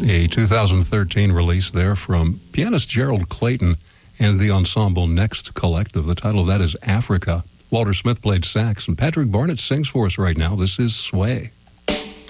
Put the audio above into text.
A 2013 release there from pianist Gerald Clayton and the ensemble Next Collective. The title of that is Africa. Walter Smith played sax, and Patrick Barnett sings for us right now. This is Sway.